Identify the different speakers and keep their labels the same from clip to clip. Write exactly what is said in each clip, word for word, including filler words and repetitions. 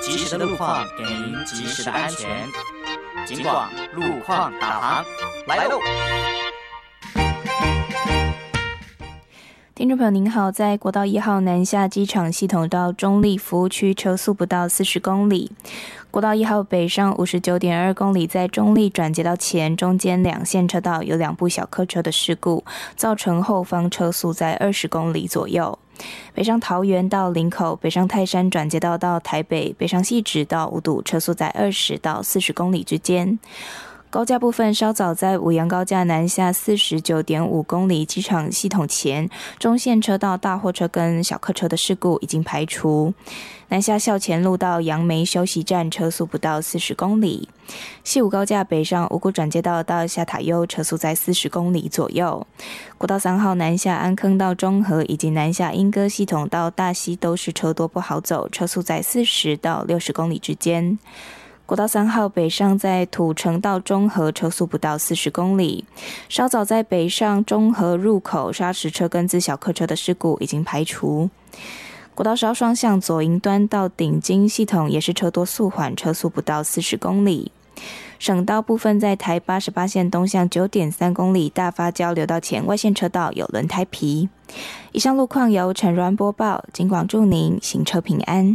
Speaker 1: 及时的路况给您及时的安全。警广路况导航来喽！
Speaker 2: 听众朋友您好，在国道一号南下机场系统到中立服务区车速不到四十公里。国道一号北上 五十九点二公里，在中立转接道前中间两线车道有两部小客车的事故，造成后方车速在二十公里左右。北上桃园到林口，北上泰山转接道到台北，北上汐止到五堵，车速在二十到四十公里之间。高架部分稍早在五杨高架南下 四十九点五公里机场系统前，中线车道大货车跟小客车的事故已经排除。南下校前路到杨梅休息站车速不到四十公里。西武高架北上五股转接道到下塔悠车速在四十公里左右。国道三号南下安坑到中和以及南下莺歌系统到大溪都是车多不好走，车速在四十到六十公里之间。国道三号北上在土城到中和车速不到四十公里。稍早在北上中和入口砂石车跟自小客车的事故已经排除。国道十号双向左营端到顶金系统也是车多速缓，车速不到四十公里。省道部分在台八十八线东向 九点三公里大发交流道前外线车道有轮胎皮。以上路况由陈软播报，警广祝您行车平安。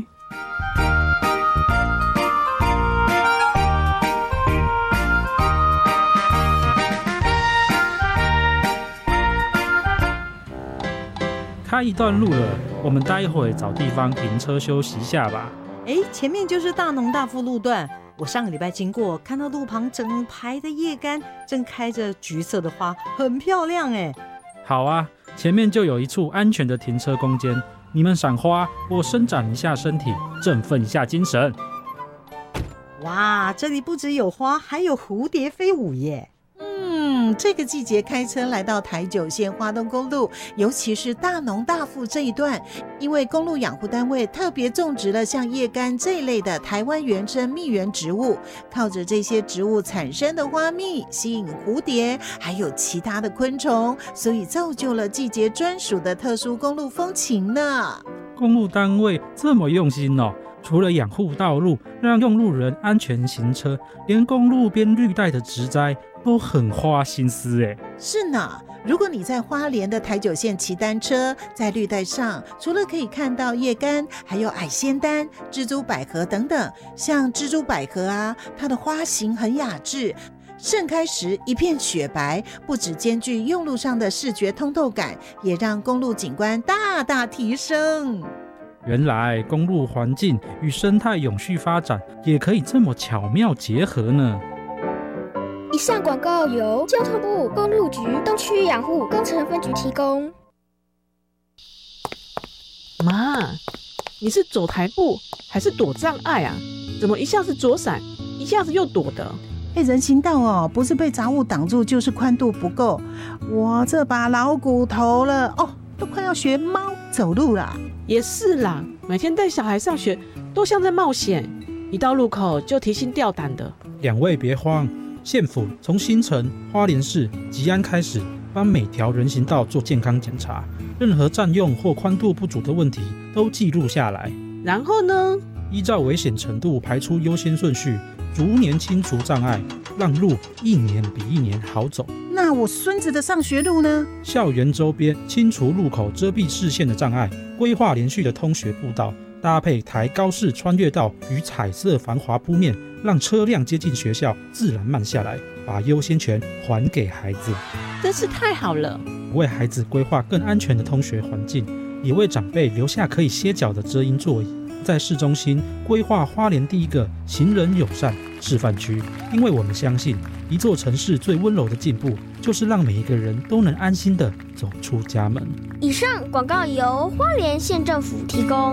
Speaker 3: 开一段路了，我们待会找地方停车休息一下吧。
Speaker 4: 哎，前面就是大农大富路段，我上个礼拜经过，看到路旁整排的叶柑正开着橘色的花，很漂亮哎。
Speaker 3: 好啊，前面就有一处安全的停车空间，你们赏花，我伸展一下身体，振奋一下精神。
Speaker 4: 哇，这里不只有花，还有蝴蝶飞舞耶。嗯，这个季节开车来到台九线花东公路，尤其是大农大富这一段，因为公路养护单位特别种植了像叶柑这一类的台湾原生蜜源植物，靠着这些植物产生的花蜜吸引蝴蝶还有其他的昆虫，所以造就了季节专属的特殊公路风情呢。
Speaker 3: 公路单位这么用心哦，除了养护道路让用路人安全行车，连公路边绿带的植栽都很花心思耶。
Speaker 4: 是呢，如果你在花莲的台九线骑单车，在绿带上除了可以看到叶柑，还有矮仙丹、蜘蛛百合等等。像蜘蛛百合啊，它的花型很雅致，盛开时一片雪白，不只兼具用路上的视觉通透感，也让公路景观大大提升。
Speaker 3: 原来公路环境与生态永续发展也可以这么巧妙结合呢。
Speaker 5: 以上广告由交通部公路局东区养护工程分局提供。
Speaker 6: 妈，你是走台步还是躲障碍啊？怎么一下子左闪，一下子又躲的？
Speaker 4: 哎，人行道哦，不是被杂物挡住，就是宽度不够。我这把老骨头了哦，都快要学猫走路了。
Speaker 6: 也是啦，每天带小孩上学都像在冒险，一到路口就提心吊胆的。
Speaker 3: 两位别慌，县府从新城、花莲市、吉安开始，帮每条人行道做健康检查，任何占用或宽度不足的问题都记录下来。
Speaker 6: 然后呢？
Speaker 3: 依照危险程度排出优先顺序，逐年清除障碍，让路一年比一年好走。
Speaker 4: 那我孙子的上学路呢？
Speaker 3: 校园周边清除路口遮蔽视线的障碍，规划连续的通学步道，搭配台高式穿越道与彩色防滑铺面，让车辆接近学校自然慢下来，把优先权还给孩子。
Speaker 6: 真是太好了！
Speaker 3: 为孩子规划更安全的通学环境，也为长辈留下可以歇脚的遮阴座椅。在市中心规划花莲第一个行人友善示范区，因为我们相信，一座城市最温柔的进步，就是让每一个人都能安心的走出家门。
Speaker 5: 以上广告由花莲县政府提供。